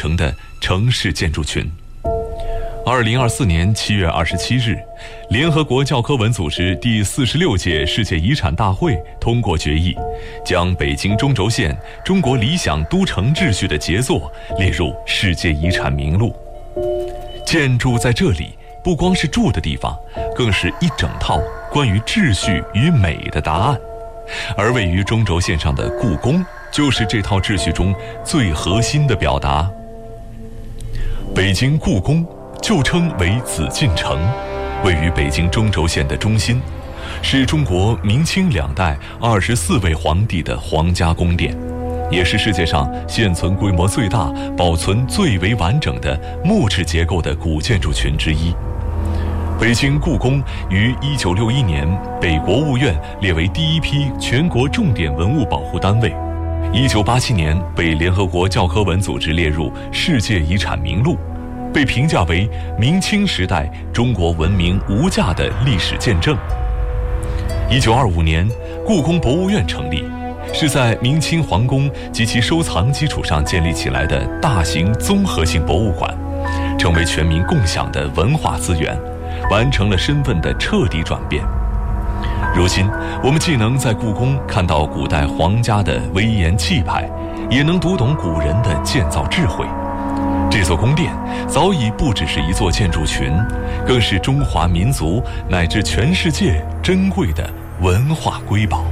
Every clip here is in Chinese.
成的城市建筑群。2024年7月27日，联合国教科文组织第46届世界遗产大会通过决议，将北京中轴线中国理想都城秩序的杰作列入世界遗产名录。建筑在这里不光是住的地方，更是一整套关于秩序与美的答案。而位于中轴线上的故宫，就是这套秩序中最核心的表达。北京故宫旧称为紫禁城，位于北京中轴线的中心，是中国明清两代24位皇帝的皇家宫殿，也是世界上现存规模最大、保存最为完整的木质结构的古建筑群之一。北京故宫于1961年被国务院列为第一批全国重点文物保护单位，1987年被联合国教科文组织列入世界遗产名录，被评价为明清时代中国文明无价的历史见证。1925年，故宫博物院成立，是在明清皇宫及其收藏基础上建立起来的大型综合性博物馆，成为全民共享的文化资源，完成了身份的彻底转变。如今，我们既能在故宫看到古代皇家的威严气派，也能读懂古人的建造智慧。这座宫殿早已不只是一座建筑群，更是中华民族乃至全世界珍贵的文化瑰宝。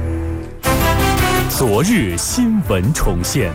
昨日新闻重现。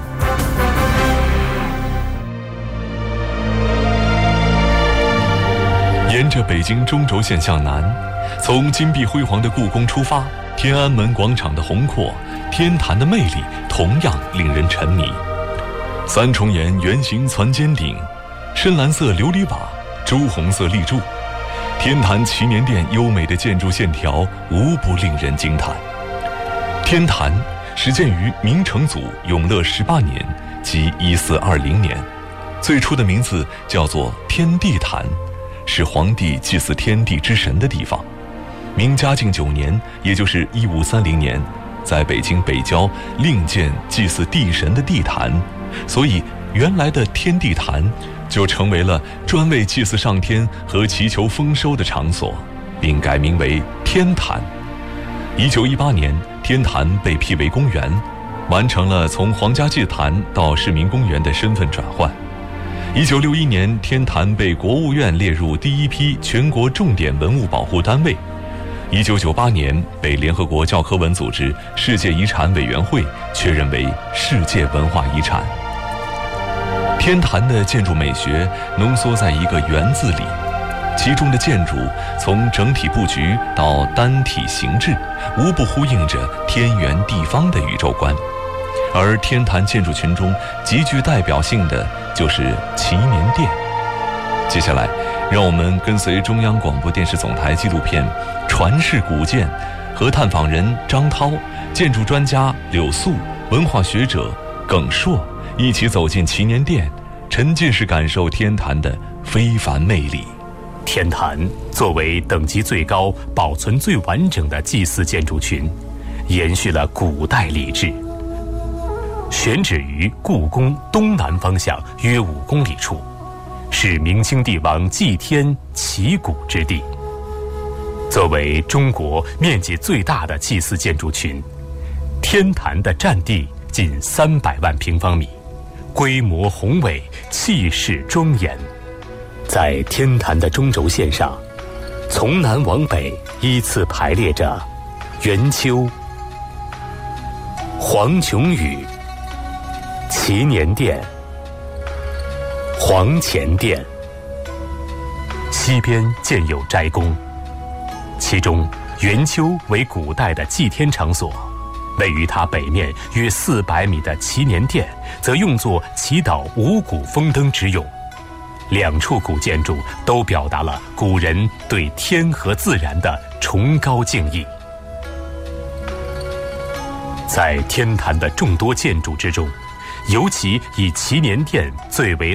沿着北京中轴线向南，从金碧辉煌的故宫出发，天安门广场的宏阔，天坛的魅力同样令人沉迷。三重檐圆形攒尖顶，深蓝色琉璃瓦，朱红色立柱，天坛祈年殿优美的建筑线条无不令人惊叹。天坛始建于明成祖永乐18年，即1420年，最初的名字叫做天地坛，是皇帝祭祀天地之神的地方。明嘉靖9年，也就是1530年，在北京北郊另建祭祀地神的地坛，所以原来的天地坛就成为了专为祭祀上天和祈求丰收的场所，并改名为天坛。1918年，天坛被辟为公园，完成了从皇家祭坛到市民公园的身份转换。1961年，天坛被国务院列入第一批全国重点文物保护单位。1998年，被联合国教科文组织世界遗产委员会确认为世界文化遗产。天坛的建筑美学浓缩在一个园字里，其中的建筑从整体布局到单体形制，无不呼应着天圆地方的宇宙观。而天坛建筑群中极具代表性的就是祈年殿。接下来，让我们跟随中央广播电视总台纪录片《传世古建》和探访人张涛、建筑专家柳素、文化学者耿硕一起走进祈年殿，沉浸式感受天坛的非凡魅力。 天坛作为等级最高、保存最完整的祭祀建筑群，延续了古代礼制。选址于故宫东南方向约5公里处，是明清帝王祭天祈谷之地。作为中国面积最大的祭祀建筑群，天坛的占地近300万平方米，规模宏伟，气势庄严。在天坛的中轴线上，从南往北依次排列着圆丘、黄琼宇、祈年殿、黄乾殿。西边建有斋宫，其中圆丘为古代的祭天场所，位于它北面约400米的祈年殿则用作祈祷五谷丰登之用。两处古建筑都表达了古人对天和自然的崇高敬意。在天坛的众多建筑之中，尤其以祈年殿最为